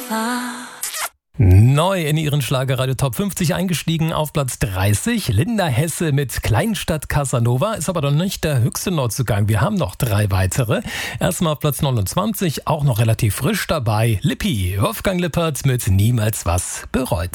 war. Neu in ihren Schlagerradio Top 50 eingestiegen auf Platz 30. Linda Hesse mit Kleinstadt Casanova ist aber noch nicht der höchste Neuzugang. Wir haben noch 3 weitere. Erstmal auf Platz 29, auch noch relativ frisch dabei. Lippi, Wolfgang Lippert mit Niemals was bereut.